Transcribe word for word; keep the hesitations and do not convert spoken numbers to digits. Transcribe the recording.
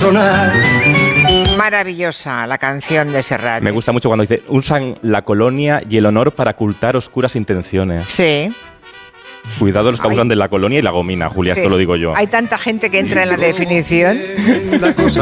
sonar. Maravillosa la canción de Serrat. Me gusta mucho cuando dice, usan la colonia y el honor para ocultar oscuras intenciones. Sí. Cuidado los que Ay. abusan de la colonia y la gomina, Julia, Sí. esto lo digo yo. Hay tanta gente que entra en la definición. La cosa